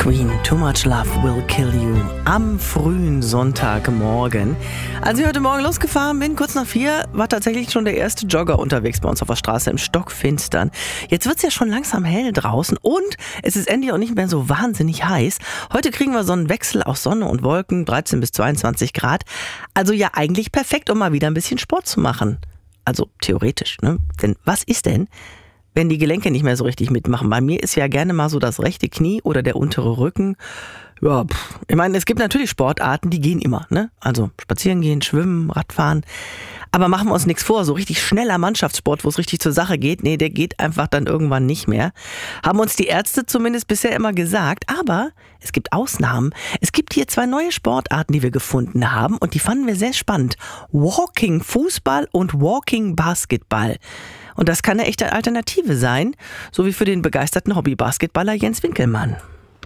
Queen, Too Much Love Will Kill You am frühen Sonntagmorgen. Als ich heute Morgen losgefahren bin, kurz nach 4, war tatsächlich schon der erste Jogger unterwegs bei uns auf der Straße im Stockfinstern. Jetzt wird's ja schon langsam hell draußen und es ist endlich auch nicht mehr so wahnsinnig heiß. Heute kriegen wir so einen Wechsel aus Sonne und Wolken, 13 bis 22 Grad. Also ja eigentlich perfekt, um mal wieder ein bisschen Sport zu machen. Also theoretisch, ne? Denn was ist denn, wenn die Gelenke nicht mehr so richtig mitmachen? Bei mir ist ja gerne mal so das rechte Knie oder der untere Rücken. Ja, ich meine, es gibt natürlich Sportarten, die gehen immer, ne? Also spazieren gehen, schwimmen, Radfahren. Aber machen wir uns nichts vor, so richtig schneller Mannschaftssport, wo es richtig zur Sache geht, nee, der geht einfach dann irgendwann nicht mehr. Haben uns die Ärzte zumindest bisher immer gesagt. Aber es gibt Ausnahmen. Es gibt hier 2 neue Sportarten, die wir gefunden haben und die fanden wir sehr spannend. Walking Fußball und Walking Basketball. Und das kann eine echte Alternative sein, so wie für den begeisterten Hobby-Basketballer Jens Winkelmann.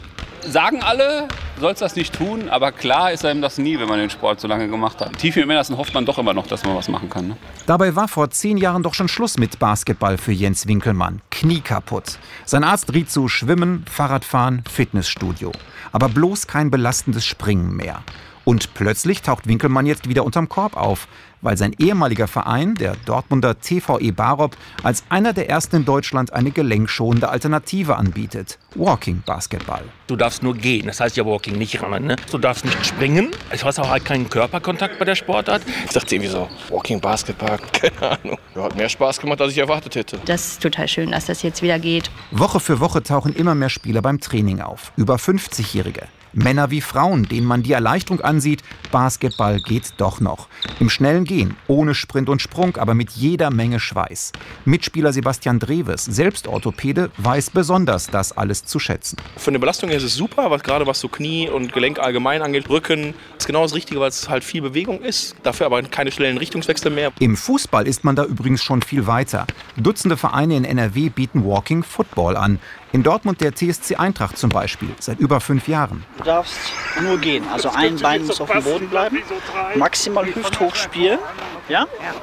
Sagen alle, sollst das nicht tun, aber klar ist einem das nie, wenn man den Sport so lange gemacht hat. Tief im Innersten hofft man doch immer noch, dass man was machen kann. Ne? Dabei war vor 10 Jahren doch schon Schluss mit Basketball für Jens Winkelmann. Knie kaputt. Sein Arzt riet zu Schwimmen, Fahrradfahren, Fitnessstudio. Aber bloß kein belastendes Springen mehr. Und plötzlich taucht Winkelmann jetzt wieder unterm Korb auf, weil sein ehemaliger Verein, der Dortmunder TVE Barop, als einer der ersten in Deutschland eine gelenkschonende Alternative anbietet. Walking Basketball. Du darfst nur gehen, das heißt ja Walking, nicht rammen. Ne? Du darfst nicht springen. Ich hast auch halt keinen Körperkontakt bei der Sportart. Ich dachte irgendwie so, Walking Basketball, keine Ahnung. Ja, hat mehr Spaß gemacht, als ich erwartet hätte. Das ist total schön, dass das jetzt wieder geht. Woche für Woche tauchen immer mehr Spieler beim Training auf. Über 50-Jährige. Männer wie Frauen, denen man die Erleichterung ansieht, Basketball geht doch noch. Im schnellen Gehen, ohne Sprint und Sprung, aber mit jeder Menge Schweiß. Mitspieler Sebastian Dreves, selbst Orthopäde, weiß besonders das alles zu schätzen. Von der Belastung her ist es super, gerade was so Knie und Gelenk allgemein angeht. Rücken ist genau das Richtige, weil es halt viel Bewegung ist. Dafür aber keine schnellen Richtungswechsel mehr. Im Fußball ist man da übrigens schon viel weiter. Dutzende Vereine in NRW bieten Walking Football an. In Dortmund der TSC Eintracht zum Beispiel, seit über 5 Jahren. Du darfst nur gehen, also ein Bein muss auf dem Boden bleiben, maximal hüfthoch spielen. Ja?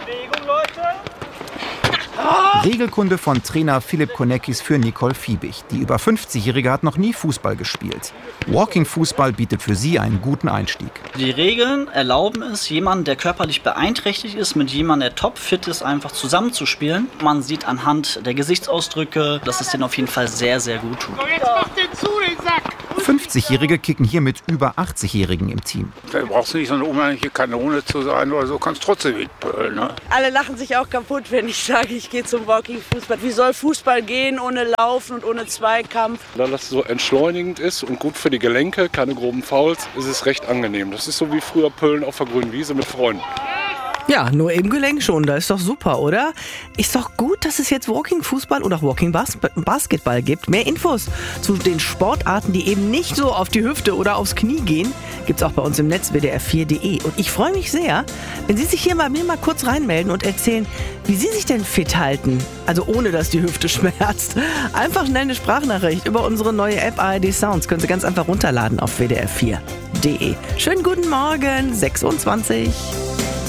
Regelkunde von Trainer Philipp Konekis für Nicole Fiebig. Die über 50-Jährige hat noch nie Fußball gespielt. Walking-Fußball bietet für sie einen guten Einstieg. Die Regeln erlauben es, jemanden, der körperlich beeinträchtigt ist, mit jemandem, der topfit ist, einfach zusammenzuspielen. Man sieht anhand der Gesichtsausdrücke, dass es denen auf jeden Fall sehr, sehr gut tut. 50-Jährige kicken hier mit über 80-Jährigen im Team. Da brauchst du nicht so eine unheimliche Kanone zu sein oder so, kannst trotzdem mitpölen. Ne? Alle lachen sich auch kaputt, wenn ich sage, ich gehe zum Walking-Fußball. Wie soll Fußball gehen ohne Laufen und ohne Zweikampf? Da das so entschleunigend ist und gut für die Gelenke, keine groben Fouls, ist es recht angenehm. Das ist so wie früher Pölen auf der grünen Wiese mit Freunden. Ja, nur eben gelenkschonender, ist doch super, oder? Ist doch gut, dass es jetzt Walking-Fußball oder Walking-Basketball gibt. Mehr Infos zu den Sportarten, die eben nicht so auf die Hüfte oder aufs Knie gehen, gibt's auch bei uns im Netz wdr4.de. Und ich freue mich sehr, wenn Sie sich hier bei mir mal kurz reinmelden und erzählen, wie Sie sich denn fit halten. Also ohne, dass die Hüfte schmerzt. Einfach schnell eine Sprachnachricht über unsere neue App ARD Sounds. Können Sie ganz einfach runterladen auf wdr4.de. Schönen guten Morgen, 6:20.